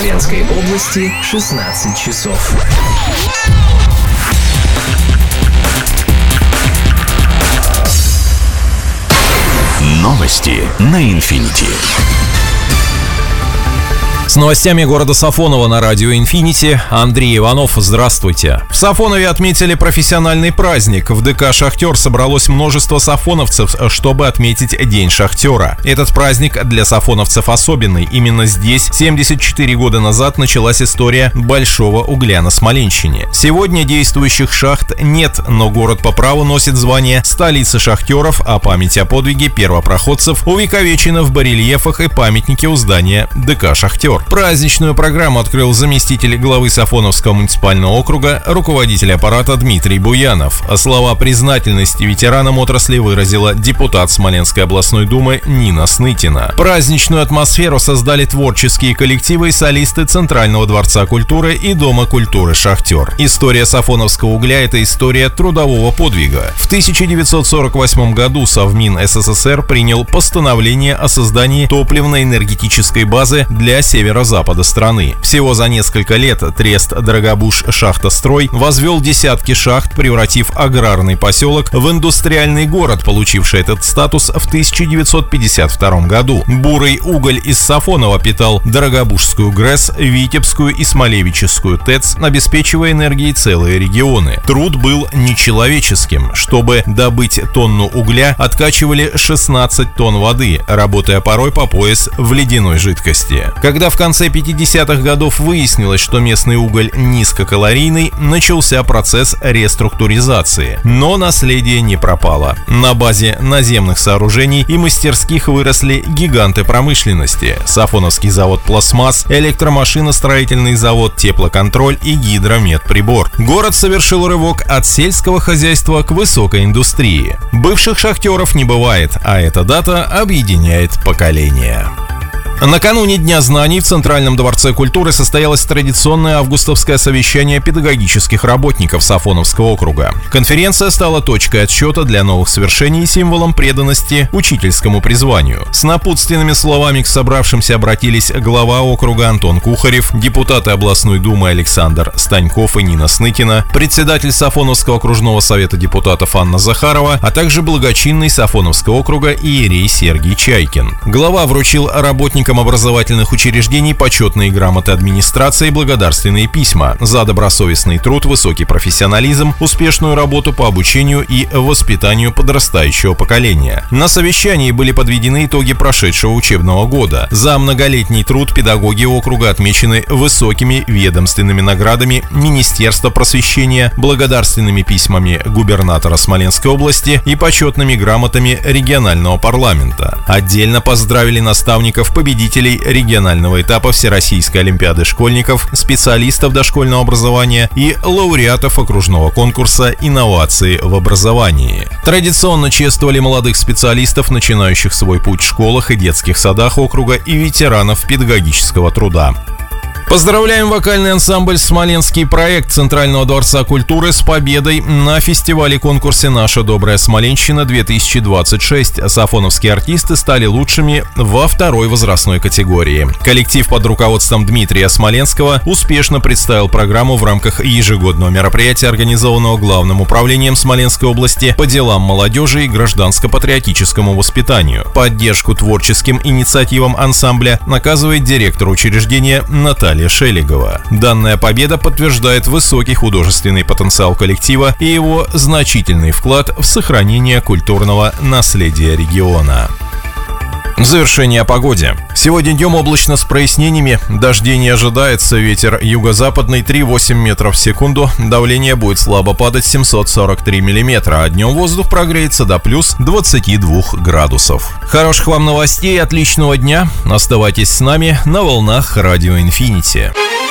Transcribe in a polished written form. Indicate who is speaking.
Speaker 1: Смоленской области 16 часов.
Speaker 2: Новости на Инфинити.
Speaker 3: С новостями города Сафоново на радио «Инфинити» Андрей Иванов. Здравствуйте. В Сафонове отметили профессиональный праздник. В ДК «Шахтер» собралось множество сафоновцев, чтобы отметить День шахтера. Этот праздник для сафоновцев особенный. Именно здесь 74 года назад началась история большого угля на Смоленщине. Сегодня действующих шахт нет, но город по праву носит звание столицы шахтеров, а память о подвиге первопроходцев увековечена в барельефах и памятнике у здания ДК «Шахтер». Праздничную программу открыл заместитель главы Сафоновского муниципального округа, руководитель аппарата Дмитрий Буянов. Слова признательности ветеранам отрасли выразила депутат Смоленской областной думы Нина Снытина. Праздничную атмосферу создали творческие коллективы и солисты Центрального дворца культуры и Дома культуры «Шахтер». История сафоновского угля – это история трудового подвига. В 1948 году Совмин СССР принял постановление о создании топливно-энергетической базы для северо-запада страны. Всего за несколько лет трест «Дорогобуж-Шахтострой» возвел десятки шахт, превратив аграрный поселок в индустриальный город, получивший этот статус в 1952 году. Бурый уголь из Сафонова питал Дорогобужскую ГРЭС, Витебскую и Смолевическую ТЭЦ, обеспечивая энергией целые регионы. Труд был нечеловеческим. Чтобы добыть тонну угля, откачивали 16 тонн воды, работая порой по пояс в ледяной жидкости. Когда в конце 50-х годов выяснилось, что местный уголь низкокалорийный, начался процесс реструктуризации. Но наследие не пропало. На базе наземных сооружений и мастерских выросли гиганты промышленности: Сафоновский завод «Пластмасс», электромашиностроительный завод «Теплоконтроль» и гидромедприбор. Город совершил рывок от сельского хозяйства к высокой индустрии. Бывших шахтеров не бывает, а эта дата объединяет поколения. Накануне Дня знаний в Центральном дворце культуры состоялось традиционное августовское совещание педагогических работников Сафоновского округа. Конференция стала точкой отсчета для новых свершений и символом преданности учительскому призванию. С напутственными словами к собравшимся обратились глава округа Антон Кухарев, депутаты областной думы Александр Станьков и Нина Снытина, председатель Сафоновского окружного совета депутатов Анна Захарова, а также благочинный Сафоновского округа иерей Сергий Чайкин. Глава вручил работникам образовательных учреждений почетные грамоты администрации и благодарственные письма за добросовестный труд, высокий профессионализм, успешную работу по обучению и воспитанию подрастающего поколения. На совещании были подведены итоги прошедшего учебного года. За многолетний труд педагоги округа отмечены высокими ведомственными наградами Министерства просвещения, благодарственными письмами губернатора Смоленской области и почетными грамотами регионального парламента. Отдельно поздравили наставников, победителей регионального этапа Всероссийской олимпиады школьников, специалистов дошкольного образования и лауреатов окружного конкурса «Инновации в образовании». Традиционно чествовали молодых специалистов, начинающих свой путь в школах и детских садах округа, и ветеранов педагогического труда. Поздравляем вокальный ансамбль «Смоленский проект» Центрального дворца культуры с победой на фестивале-конкурсе «Наша добрая Смоленщина-2026». Сафоновские артисты стали лучшими во второй возрастной категории. Коллектив под руководством Дмитрия Смоленского успешно представил программу в рамках ежегодного мероприятия, организованного Главным управлением Смоленской области по делам молодежи и гражданско-патриотическому воспитанию. Поддержку творческим инициативам ансамбля оказывает директор учреждения Наталья Шелегова. Данная победа подтверждает высокий художественный потенциал коллектива и его значительный вклад в сохранение культурного наследия региона. В завершение о погоде. Сегодня днем облачно с прояснениями, дождей не ожидается, ветер юго-западный 3,8 метров в секунду, давление будет слабо падать 743 миллиметра, а днем воздух прогреется до плюс 22 градусов. Хороших вам новостей, отличного дня, оставайтесь с нами на волнах радио «Инфинити».